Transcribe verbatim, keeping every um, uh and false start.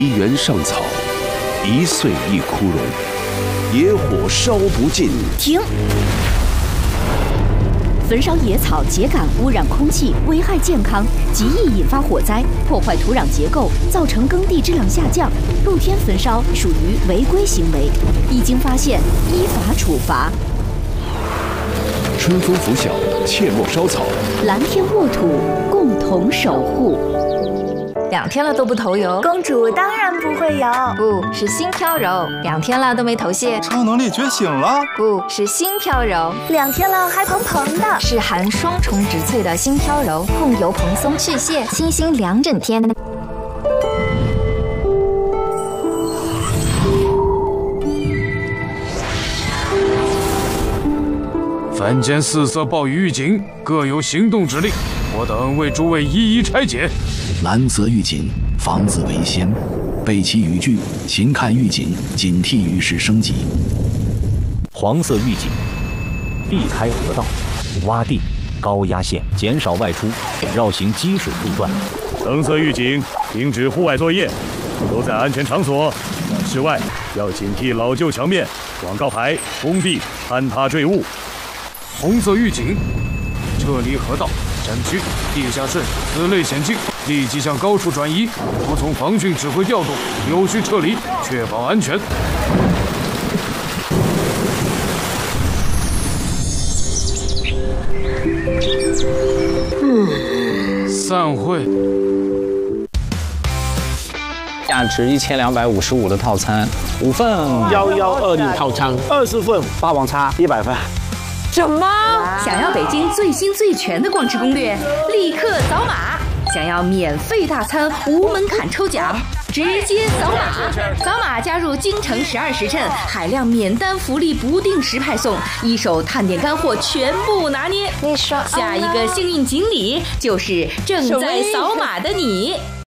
一园上草，一岁一枯荣。野火烧不尽。 停！焚烧野草秸秆污染空气，危害健康，极易引发火灾，破坏土壤结构，造成耕地质量下降。露天焚烧属于违规行为，一经发现，依法处罚。 春风拂晓，切莫烧草。 蓝天沃土，共同守护。 两天了都不头油， 公主当然不会油， 不是心飘柔。两天了都没头屑， 超能力觉醒了， 不是心飘柔。 两天了还蓬蓬的， 是含双重植萃的心飘柔，控油蓬松去屑，清新两整天。 凡间四色暴雨预警，各有行动指令，我等为诸位一一拆解。 蓝色预警，防子为先，背其语句，勤看预警，警惕于时升级。 黄色预警，避开河道、洼地、高压线，减少外出，绕行积水路段。 橙色预警，停止户外作业，都在安全场所。在室外要警惕老旧墙面、广告牌、工地坍塌坠物。 红色预警，撤离河道、山区、地下室此类险境，立即向高处转移，服从防汛指挥调动，有序撤离，确保安全。嗯，散会。 价值一千两百五十五的套餐，五份幺幺二零套餐，二十份霸王餐一百份。 什么？想要北京最新最全的逛吃攻略，立刻扫码！想要免费大餐无门槛抽奖，直接扫码！扫码加入京城十二时辰，海量免单福利不定时派送，一手探店干货全部拿捏。 你说， 下一个幸运锦鲤就是正在扫码的你。